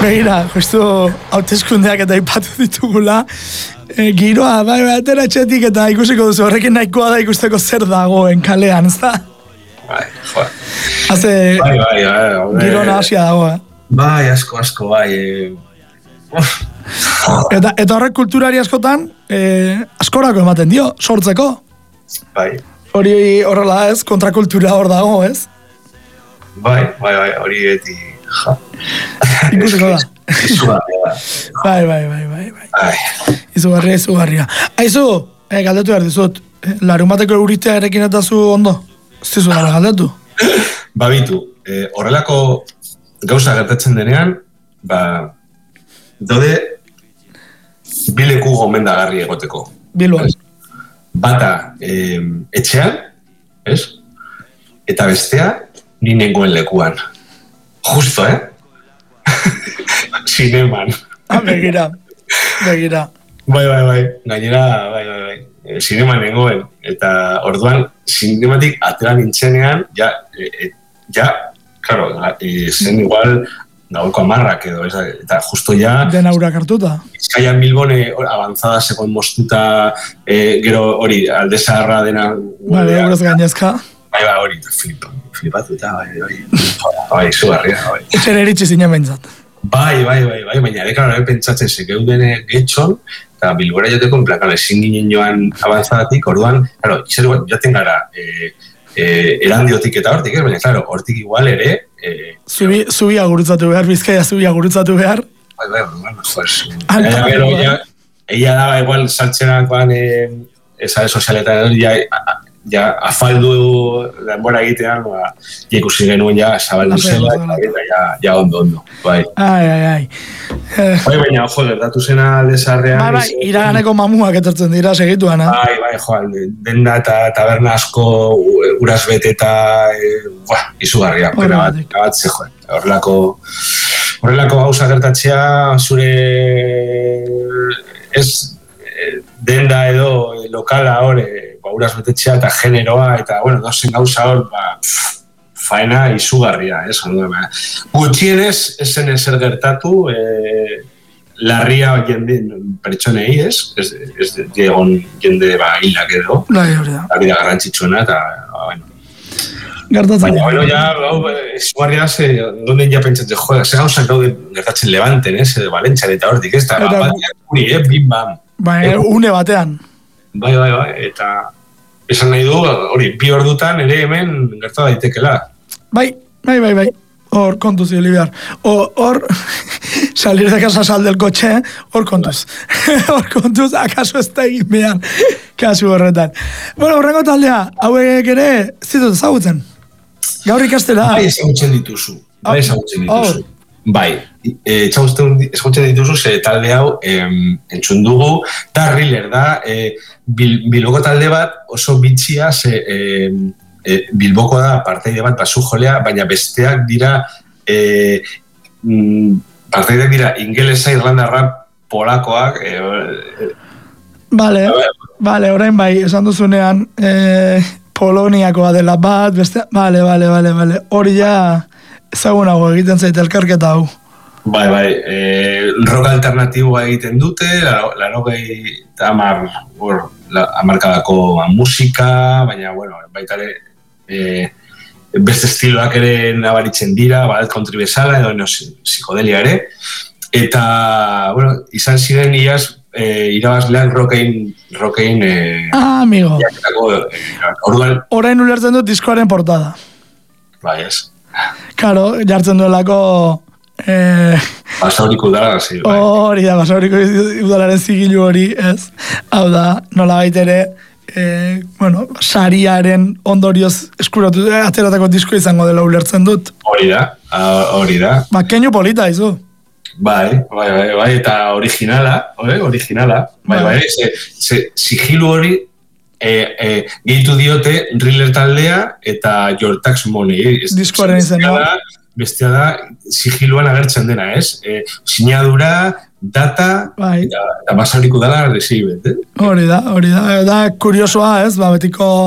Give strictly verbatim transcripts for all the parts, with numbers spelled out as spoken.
Begira, justu hauteskundeak eta ipatu ditugula, e, giroa, bai, bai, atera etxetik eta ikusiko duzu, horrekin nahikoa da ikusteko zer dagoen kalean, ez da? Bai, joa. Haze, bai, bai, bai, giro nahasia dago, eh? Bai, asko, asko, bai. Eh. eta, eta horrek kulturari askotan, eh, askorako ematen dio, sortzeko. Bai. Hori horrela ez, kontrakultura hor dago, ez? Bai, bai, bai, hori beti, ja. Ikusiko da. Izugarria. Bai, bai, bai, bai, bai. Bai. Izugarria, izugarria. Aizu, eh, galdetu behar dizut, eh, larumateko euritea erekin eta zu ondo? Ez dizu gara galdetu? Babitu, eh, horrelako gauza gertatzen denean, ba, daude bileku gomendagarri egoteko. Biluan. Bata eh, etxean, ez? Eta bestea, ni nengoen lekuan. Justo, eh? Zineman. Ah, begira, begira. Bai, bai, bai. Gainera, bai, bai, bai. E, zineman nengoen. Eta orduan, zinematik atera nintzenean, ja, e, ja, claro, e, zen igual gaueko amarrak edo, ez, eta justo ja... Den aurak hartuta. Bizkaian Bilbone avanzada sekon mostuta, e, gero hori, alde zaharra dena... Bale, euroz gainezka. Bai, bai, hori, flip, flipatu eta, bai, bai, bai, zugarria, bai. Etxera eritxe zinen behintzat. Bai, bai, bai, bai, baina ere, klaro, pentsatzen zekeuden getxon, eta Bilbora joteko, en plan, kale, ezin ginen joan avanzadatik, orduan, klaro, izer jaten gara, e, e, erandiotik eta hortik, ez, baina, klaro, hortik igual ere... E, zubi, zubia gurutzatu behar, Bizkaia zubia gurutzatu behar. Bai, bai, bueno, pues... Ella, gero, ella, ella daba igual saltzenakoan, eh, esare sozialetan, ja, ja, afaldu denbora egitean, ba, ja ikusi genuen ja, zabaldu zela, eta ja, ja ondo, ondo, bai. Ai, ai, ai. Eh, bai, baina, jo, gertatu zena aldezarrean... Bai, bai, iraganeko mamuak etortzen dira segituan, eh? Bai, bai, jo, denda eta taberna asko uraz beteta, e, buah, izugarria, pena bat, bat ze, jo, horrelako... Horrelako gauza gertatzea, zure ez denda edo lokala hor, ba, uraz betetzea eta generoa, eta, bueno, dozen gauza hor, ba, pff, faena izugarria, ez? Gutxienez, esen ezer gertatu, e, larria jende pertsonei, ez? Ez, ez egon jende ba, hilak edo, bai, hori da. La vida garrantzitsuena, eta, ba, bueno. Gertatzen. Baina, bueno, ja, hau, izugarria, ze, donen ja pentsatzen, joder, ze gauzak gaude gertatzen Levanten, ez? Valentzian eta hortik, ez? Eta, ba, bat, guri, eh? Bim, bam. Bai, e, une batean. Bai, bai, bai, eta esan nahi du, hori, bi ordutan ere hemen gerta daitekela. Bai, bai, bai, bai. Hor, kontuz, Oliviar. Hor, salir de casa, sal del coche, hor kontuz. Hor kontuz, akaso ez da egin behar, kasu horretan. Bueno, horrengo taldea, hauek ere, zitut ezagutzen. Gaur ikastela. Bai, ezagutzen dituzu. Bai, ezagutzen dituzu. Bai, ezagutzen dituzu, ze talde hau em, entzun dugu, da thriller da, e, bil, Bilboko talde bat oso bitxia, ze e, e, Bilboko da parteide bat basu jolea, baina besteak dira, e, mm, parteideak dira ingelesa, irlandarra, polakoak. E, e, Vale, vale, orain bai, esan duzunean, e, Poloniakoa dela bat, beste, vale, vale, vale, vale, hori ja ezagunago egiten zaite elkarketa hau. Bai, bai, e, rock alternatiboa egiten dute, laro gehi eta amar, amarkadako musika, baina, bueno, baita ere, e, beste estiloak ere nabaritzen dira, bat country bezala, edo no, psikodelia ere, eta, bueno, izan ziren iaz, e, irabazlean rockein, rockein, e, ah, amigo. Jaketako, e, orduan... Orain ulertzen dut diskoaren portada. Bai, ez. Karo, jartzen duelako... Eh, Basauriko udala, zi, bai. Hori da, Basauriko udalaren zigilu hori, ez. Hau da, nola baitere, eh, bueno, sariaren ondorioz eskuratu, eh, ateratako disko izango dela ulertzen dut. Hori da, hori da. Ba, keinu polita, izu. Bai, bai, bai, bai, eta originala, oi, originala. Bai, bai, ze, ze sigilu hori, E, e, gehitu diote thriller taldea eta Your Tax Money. Diskoaren izan da. Bestea da, sigiluan agertzen dena, ez? E, sinadura, data, bai. eta, eta basauriko dala receive, eh? Hori da, hori da. Da, kuriosoa, ez? Ba, betiko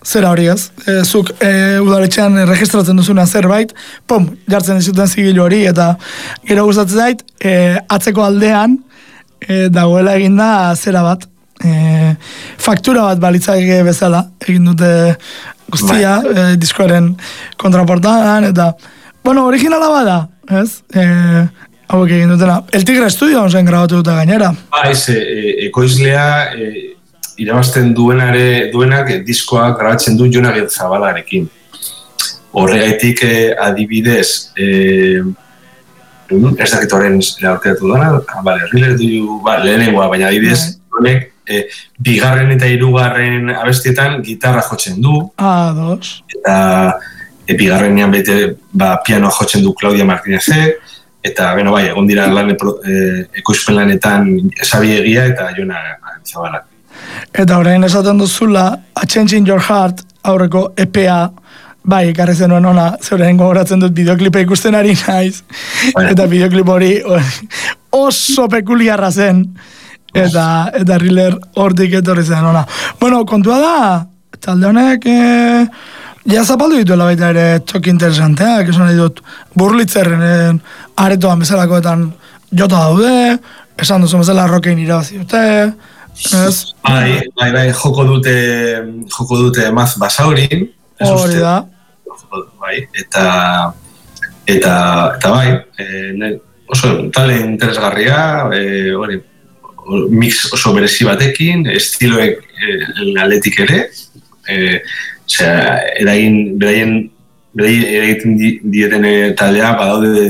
zera hori ez, e, zuk e, udaletxean registratzen duzuna zerbait, pum, jartzen dizuten zigilu hori, eta gero gustatzen zait, e, atzeko aldean, e, dagoela eginda zera bat, e, faktura bat balitzake bezala, egin dute guztia, e, diskoaren kontraportadan, eta, bueno, originala bada, ez, e, hauek egin dutena. El Tigre Studio zen grabatu dute gainera. Ba, ez, e, ekoizlea, e, irabazten duenare, duenak e, diskoak grabatzen du Jon Agirrezabalarekin. Horregaitik e, adibidez, e, ez dakit horren aurkeratu duena, bale, Riller du, ba, lehenengoa, baina adibidez, honek, e, bigarren eta hirugarren abestietan gitarra jotzen du. Ah, dos. Eta e, bigarrenean bete, ba, pianoa jotzen du Claudia Martinezek, eta, beno, bai, egon dira lan e, ekoizpen lanetan Xabi Egia eta Jon Agirrezabalak. Eta orain esaten duzula, A Change in Your Heart, aurreko E P A, bai, ikarri zenuen ona, zeuren gogoratzen dut bideoklipa ikusten ari naiz, bueno. Eta bideoklip hori oso pekuliarra zen, eta, eta Riller hortik etorri zen ona. Bueno, kontua da, talde honek, e, ja zapaldu dituela baita ere txoki interesanteak, esan nahi dut, Burlitzerren aretoan bezalakoetan jota daude, esan duzu bezala rokein irabazi dute, ez? Bai, bai, bai, joko dute, joko dute Maz Basaurin. Hori da. Bai, eta, eta, eta bai, e, oso tale interesgarria, e, hori, mix oso berezi batekin, estiloek e, aletik ere, e, osea, eragin, beraien, beraien eragiten dieten taldea, badaude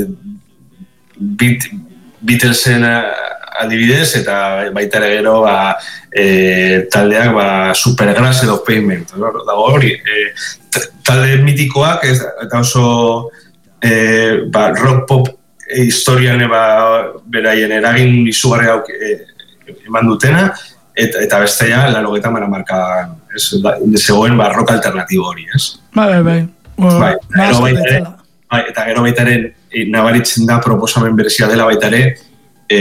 bit, Beatlesen adibidez, eta baita ere gero ba, e, taldeak ba, Supergrass edo Pavement. Dago hori, e, talde mitikoak, ez, eta oso e, ba, rock pop historian ba, beraien eragin izugarri hau e, eman dutena, eta, eta bestea larogetan mara markadan, ez, da, zegoen ba, rock alternatibo hori, ez? Bai, bai, bai. Well, bai, gero baita ere, bai, eta gero baita ere, nabaritzen da proposamen berezia dela baita ere, e,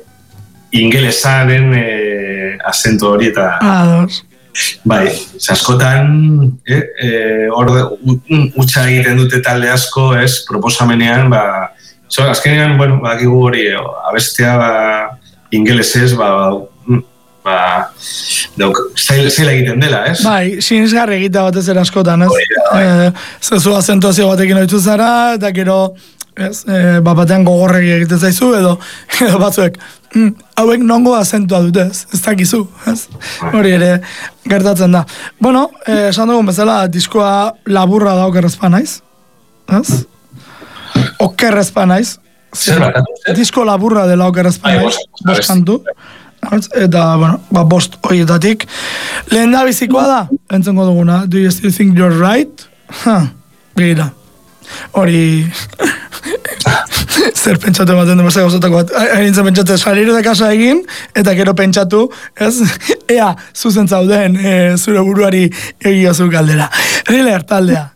ingelesaren e, asento hori eta... Ados. Bai, askotan, eh, eh, orde, utxa egiten dute talde asko, ez, proposamenean, ba, so, azkenean, bueno, bakigu hori, abestea, ba, ingelesez, ba, ba, dauk, zaila egiten dela, ez? Bai, sinisgarri egitea batez ere askotan, ez? Bai. E, zezu azentuazio batekin oitu zara, eta gero, ez, e, bat batean gogorregi egiten zaizu, edo, edo batzuek, mm, hauek nongo azentua dute, ez, ez dakizu, ez? Hori ere, gertatzen da. Bueno, eh, esan dugun bezala, diskoa laburra da okerrezpa naiz, ez? Okerrezpa naiz. Zer bat, disko laburra dela okerrezpa naiz, bost kantu. Eta, bueno, ba, bost horietatik. Lehen da bizikoa da, entzongo duguna, do you still think you're right? Ha, begira. Hori... zer pentsatu ematen du beste gauzatako bat. Harintzen pentsatu, salir de casa egin, eta gero pentsatu, ez? Ea, zuzen zauden, e, zure buruari egiozu galdera. Riller, taldea.